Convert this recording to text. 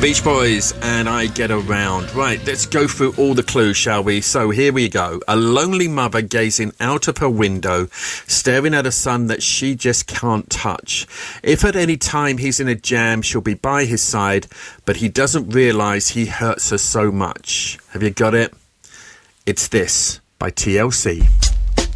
Beach Boys and I Get Around. Right, let's go through all the clues, shall we? So here we go. A lonely mother gazing out of her window, staring at a son that she just can't touch. If at any time he's in a jam, she'll be by his side, but he doesn't realise he hurts her so much. Have you got it? It's This by TLC.